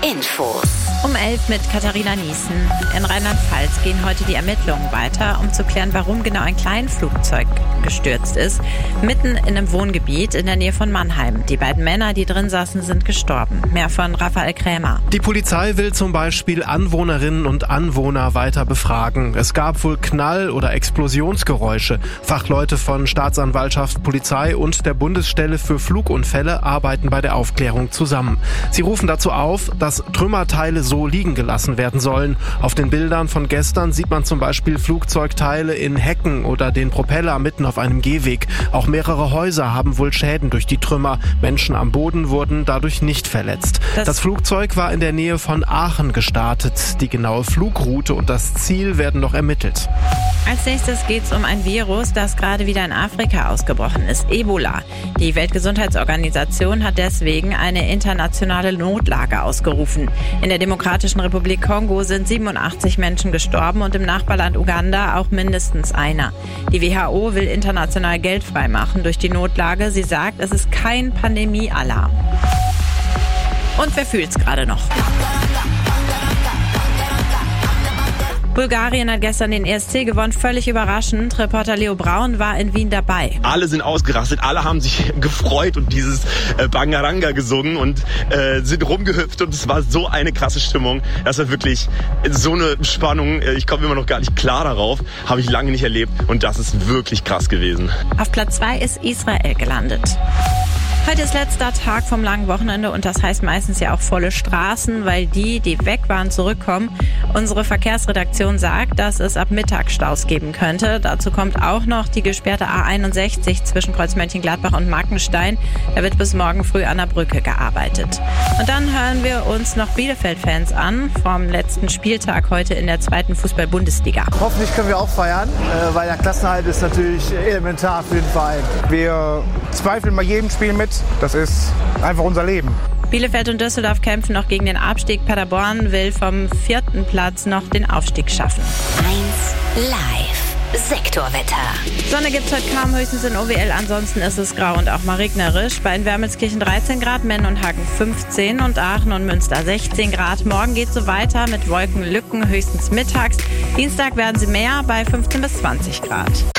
Infos. Um 11 mit Katharina Niesen. In Rheinland-Pfalz gehen heute die Ermittlungen weiter, um zu klären, warum genau ein Kleinflugzeug gestürzt ist, mitten in einem Wohngebiet in der Nähe von Mannheim. Die beiden Männer, die drin saßen, sind gestorben. Mehr von Raphael Krämer. Die Polizei will zum Beispiel Anwohnerinnen und Anwohner weiter befragen. Es gab wohl Knall- oder Explosionsgeräusche. Fachleute von Staatsanwaltschaft, Polizei und der Bundesstelle für Flugunfälle arbeiten bei der Aufklärung zusammen. Sie rufen dazu auf, dass Trümmerteile so liegen gelassen werden sollen. Auf den Bildern von gestern sieht man zum Beispiel Flugzeugteile in Hecken oder den Propeller mitten auf einem Gehweg. Auch mehrere Häuser haben wohl Schäden durch die Trümmer. Menschen am Boden wurden dadurch nicht verletzt. Das Flugzeug war in der Nähe von Aachen gestartet. Die genaue Flugroute und das Ziel werden noch ermittelt. Als nächstes geht es um ein Virus, das gerade wieder in Afrika ausgebrochen ist, Ebola. Die Weltgesundheitsorganisation hat deswegen eine internationale Notlage ausgerufen. In der Demokratischen Republik Kongo sind 87 Menschen gestorben und im Nachbarland Uganda auch mindestens einer. Die WHO will international Geld freimachen durch die Notlage. Sie sagt, es ist kein Pandemie-Alarm. Und wer fühlt's gerade noch? Bulgarien hat gestern den ESC gewonnen, völlig überraschend. Reporter Leo Braun war in Wien dabei. Alle sind ausgerastet, alle haben sich gefreut und dieses Bangaranga gesungen und sind rumgehüpft und es war so eine krasse Stimmung. Das war wirklich so eine Spannung, ich komme immer noch gar nicht klar darauf, habe ich lange nicht erlebt und das ist wirklich krass gewesen. Auf Platz 2 ist Israel gelandet. Heute ist letzter Tag vom langen Wochenende und das heißt meistens ja auch volle Straßen, weil die weg waren, zurückkommen. Unsere Verkehrsredaktion sagt, dass es ab Mittag Staus geben könnte. Dazu kommt auch noch die gesperrte A61 zwischen Kreuz Mönchengladbach und Markenstein. Da wird bis morgen früh an der Brücke gearbeitet. Und dann hören wir uns noch Bielefeld-Fans an vom letzten Spieltag heute in der 2. Fußball-Bundesliga. Hoffentlich können wir auch feiern, weil der Klassenerhalt ist natürlich elementar für den Verein. Wir zweifeln bei jedem Spiel mit. Das ist einfach unser Leben. Bielefeld und Düsseldorf kämpfen noch gegen den Abstieg. Paderborn will vom 4. Platz noch den Aufstieg schaffen. 1 Live. Sektorwetter. Sonne gibt's heute kaum, höchstens in OWL. Ansonsten ist es grau und auch mal regnerisch. Bei Wermelskirchen 13 Grad, Mennen und Hagen 15 und Aachen und Münster 16 Grad. Morgen geht's so weiter mit Wolkenlücken, höchstens mittags. Dienstag werden sie mehr bei 15 bis 20 Grad.